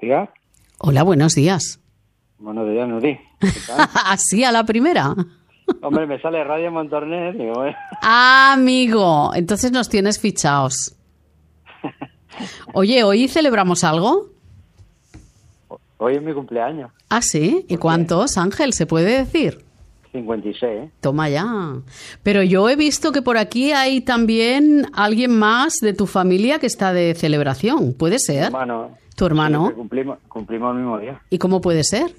Diga. Hola, buenos días. Buenos días, Nuri. ¿Qué tal? ¿Así a la primera? Hombre, me sale Radio Montornés. Digo, Amigo, entonces nos tienes fichados. Oye, ¿hoy celebramos algo? Hoy es mi cumpleaños. ¿Ah, sí? ¿Y cuántos, Ángel? ¿Se puede decir? 56. Toma ya. Pero yo he visto que por aquí hay también alguien más de tu familia que está de celebración. ¿Puede ser? Hermano. ¿Tu hermano? Sí, cumplimos el mismo día. ¿Y cómo puede ser?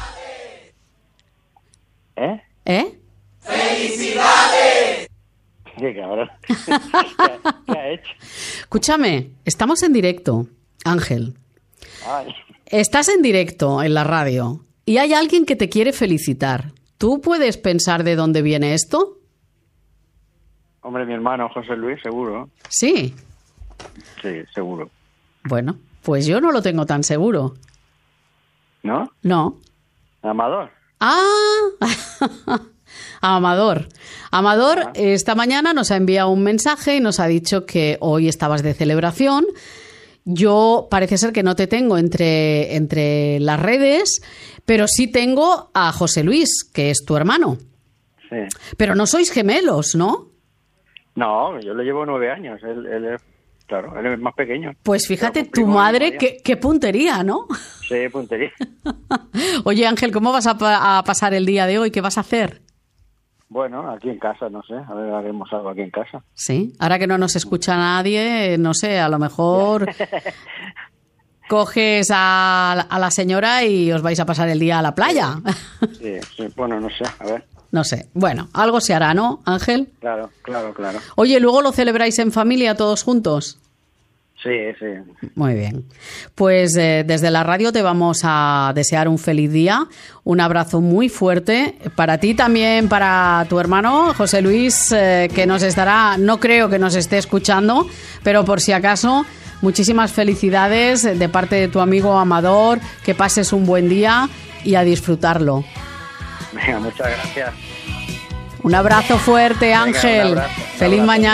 ¿Eh? ¿Eh? ¡Felicidades! Qué cabrón. ¿Qué ha hecho? Escúchame, estamos en directo, Ángel. Ay. Estás en directo en la radio y hay alguien que te quiere felicitar. ¿Tú puedes pensar de dónde viene esto? Hombre, mi hermano José Luis, seguro. Sí. Sí, seguro. Bueno, pues yo no lo tengo tan seguro. ¿No? No. Amador. ¡Ah! Amador. Amador, esta mañana nos ha enviado un mensaje y nos ha dicho que hoy estabas de celebración. Yo parece ser que no te tengo entre las redes, pero sí tengo a José Luis, que es tu hermano. Sí. Pero no sois gemelos, ¿no? No, yo le llevo 9 años. Él es, claro, él es más pequeño. Pues fíjate, Pero tu cumplimos madre, el mismo día. qué puntería, ¿no? Sí, puntería. Oye, Ángel, ¿cómo vas a pasar el día de hoy? ¿Qué vas a hacer? Bueno, aquí en casa, no sé. A ver, haremos algo aquí en casa. Sí, ahora que no nos escucha nadie, no sé, a lo mejor coges a la señora y os vais a pasar el día a la playa. Sí, bueno, no sé, a ver. No sé, bueno, algo se hará, ¿no, Ángel? Claro. Oye, ¿luego lo celebráis en familia todos juntos? Sí. Muy bien. Pues desde la radio te vamos a desear un feliz día, un abrazo muy fuerte para ti también, para tu hermano José Luis, que nos estará, no creo que nos esté escuchando, pero por si acaso, muchísimas felicidades de parte de tu amigo Amador, que pases un buen día y a disfrutarlo. Venga, muchas gracias. Un abrazo fuerte, Ángel. un abrazo. Feliz mañana.